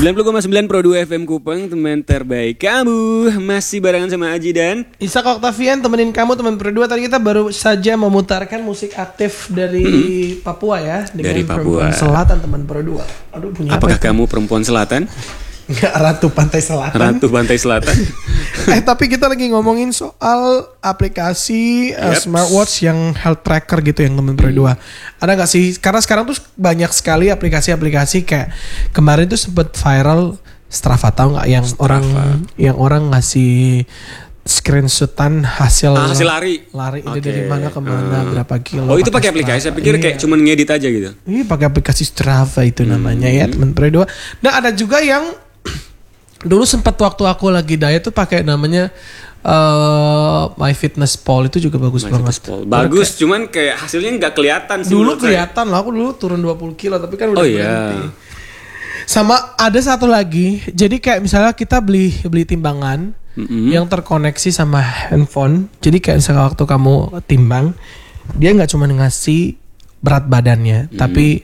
90,9 Pro 2 FM Kupang, teman terbaik kamu. Masih barengan sama Aji dan Ishak Octavian, temenin kamu teman berdua. Tadi kita baru saja memutarkan musik aktif dari Papua ya, dengan dari Papua perempuan selatan teman berdua. Aduh, punya apakah apa kamu perempuan selatan? Enggak, Ratu Pantai Selatan. Ratu Pantai Selatan. Tapi kita lagi ngomongin soal aplikasi smartwatch yang health tracker gitu yang teman berdua. Ada nggak sih? Karena sekarang tuh banyak sekali aplikasi-aplikasi, kayak kemarin tuh sempet viral Strava, tahu nggak yang orang ngasih screenshotan hasil lari itu dari mana ke mana, berapa kilo. Oh, itu pakai aplikasi? Saya pikir kayak cuman ngedit aja gitu. Iya, pakai aplikasi Strava itu namanya ya teman berdua. Nah, ada juga yang dulu sempat waktu aku lagi diet tuh pakai namanya MyFitnessPal, itu juga bagus banget. Bagus, cuman kayak hasilnya nggak kelihatan sih. Dulu kelihatan lah, aku dulu turun 20 kilo tapi kan udah berhenti. Iya. Sama ada satu lagi, jadi kayak misalnya kita beli timbangan yang terkoneksi sama handphone. Jadi kayak misalnya waktu kamu timbang, dia nggak cuma ngasih berat badannya, tapi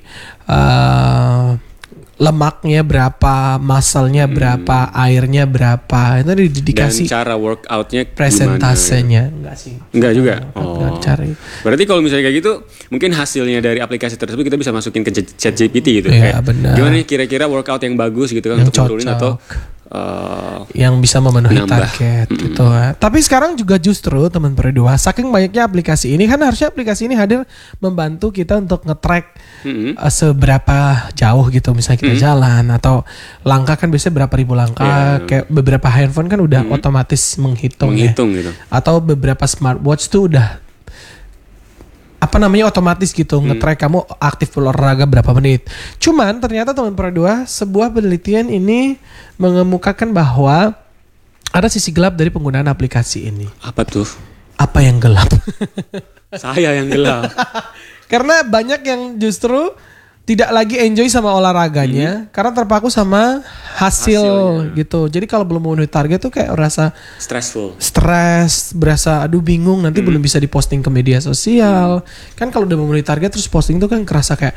lemaknya berapa, muscle-nya berapa, airnya berapa, itu dikasih. Dan cara workoutnya presentasenya gimana? Enggak sih. Enggak juga. Cari. Berarti kalau misalnya kayak gitu, mungkin hasilnya dari aplikasi tersebut kita bisa masukin ke ChatGPT gitu. Iya, benar. Gimana nih kira-kira workout yang bagus gitu kan, yang untuk menurunin atau yang bisa memenuhi nambah target gitu. Tapi sekarang juga justru teman berdua, saking banyaknya aplikasi ini, kan harusnya aplikasi ini hadir membantu kita untuk nge-track seberapa jauh gitu, misalnya kita jalan atau langkah, kan biasanya berapa ribu langkah. Kayak beberapa handphone kan udah otomatis menghitung gitu. Atau beberapa smartwatch tuh udah otomatis gitu nge-track kamu aktif berolahraga berapa menit. Cuman ternyata teman berdua, sebuah penelitian ini mengemukakan bahwa ada sisi gelap dari penggunaan aplikasi ini. Apa tuh? Apa yang gelap? Saya yang gelap. Karena banyak yang justru tidak lagi enjoy sama olahraganya karena terpaku sama hasilnya gitu. Jadi kalau belum memenuhi target tuh kayak rasa stres, berasa aduh bingung, nanti belum bisa diposting ke media sosial. Kan kalau udah memenuhi target terus posting tuh kan kerasa kayak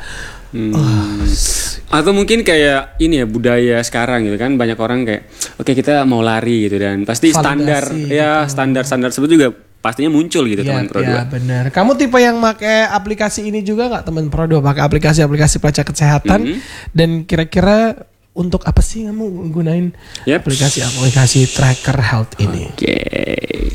atau mungkin kayak ini ya, budaya sekarang gitu kan, banyak orang kayak oke, kita mau lari gitu, dan pasti validasi, standar tersebut juga pastinya muncul gitu, teman Pro 2. Iya, benar. Kamu tipe yang pakai aplikasi ini juga nggak, teman Pro 2? Pakai aplikasi pelacak kesehatan? Dan kira-kira untuk apa sih kamu gunain aplikasi tracker health ini? Oke.